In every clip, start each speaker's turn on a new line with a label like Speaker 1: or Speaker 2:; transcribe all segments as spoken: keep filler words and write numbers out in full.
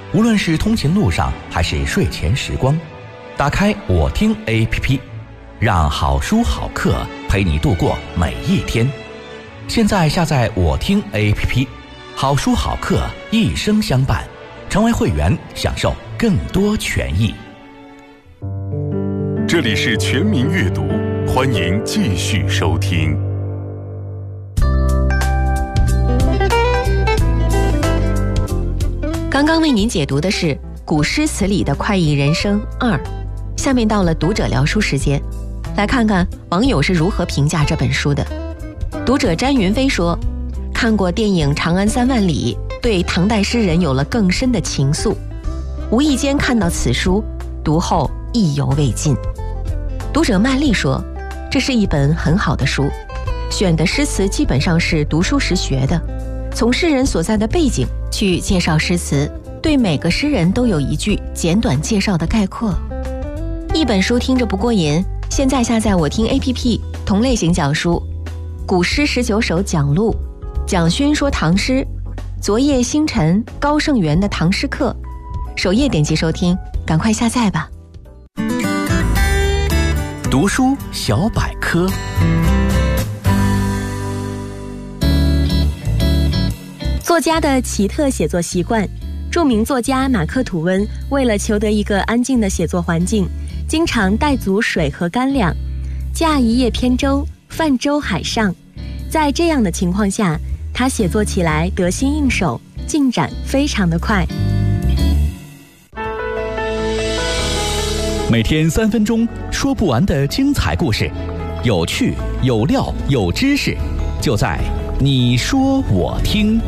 Speaker 1: 无论是通勤路上还是睡前时光，打开我听 A P P， 让好书好课陪你度过每一天。现在下载我听 A P P， 好书好课一生相伴，成为会员享受更多权益。
Speaker 2: 这里是全民阅读，欢迎继续收听。
Speaker 3: 刚刚为您解读的是古诗词里的快意人生二，下面到了读者聊书时间，来看看网友是如何评价这本书的。读者詹云飞说，看过电影《长安三万里》，对唐代诗人有了更深的情愫，无意间看到此书，读后意犹未尽。读者曼丽说，这是一本很好的书，选的诗词基本上是读书时学的，从诗人所在的背景去介绍诗词，对每个诗人都有一句简短介绍的概括。一本书听着不过瘾，现在下载我听 A P P， 同类型讲书，古诗十九首讲录，蒋勋说唐诗，昨夜星辰，高胜元的唐诗课，首页点击收听，赶快下载吧。
Speaker 1: 读书小百科。
Speaker 4: 作家的奇特写作习惯。著名作家马克吐温为了求得一个安静的写作环境，经常带足水和干粮，驾一叶扁舟，泛舟海上。在这样的情况下，他写作起来得心应手，进展非常的快。
Speaker 1: 每天三分钟，说不完的精彩故事，有趣有料有知识，就在你说我听。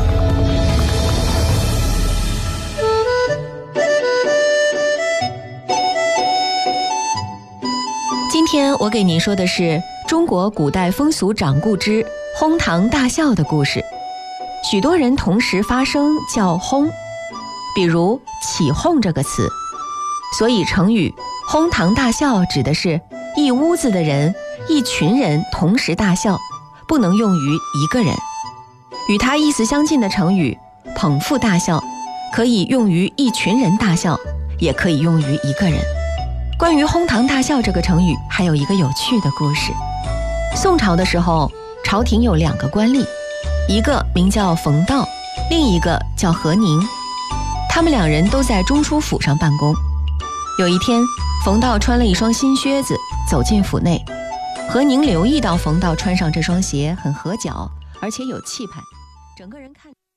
Speaker 3: 今天我给您说的是中国古代风俗掌故之哄堂大笑的故事。许多人同时发声叫哄，比如起哄这个词，所以成语哄堂大笑指的是一屋子的人，一群人同时大笑，不能用于一个人。与它意思相近的成语捧腹大笑，可以用于一群人大笑，也可以用于一个人。关于哄堂大笑这个成语，还有一个有趣的故事。宋朝的时候，朝廷有两个官吏，一个名叫冯道，另一个叫何宁。他们两人都在中书府上办公。有一天，冯道穿了一双新靴子走进府内，何宁留意到冯道穿上这双鞋很合脚，而且有气派，整个人看